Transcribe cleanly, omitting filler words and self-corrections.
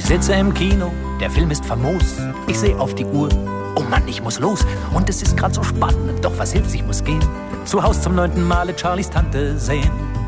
sitze im Kino, der Film ist famos. Ich seh auf die Uhr, oh Mann, ich muss los. Und es ist grad so spannend, doch was hilft's, ich muss gehen. Zu Haus zum 9. Male Charlies Tante sehen.